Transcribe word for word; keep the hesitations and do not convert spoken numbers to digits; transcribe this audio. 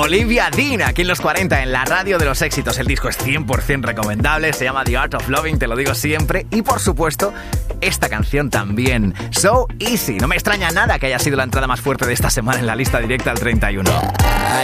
Olivia Dean, aquí en los cuarenta, en la radio de los éxitos. El disco es cien por ciento recomendable, se llama The Art of Loving, te lo digo siempre. Y por supuesto, esta canción también, So Easy. No me extraña nada que haya sido la entrada más fuerte de esta semana en la lista directa al treinta y uno.